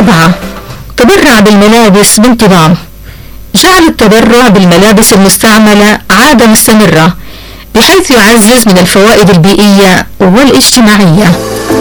4. تبرع بالملابس بانتظام. جعل التبرع بالملابس المستعملة عادة مستمرة بحيث يعزز من الفوائد البيئية والاجتماعية.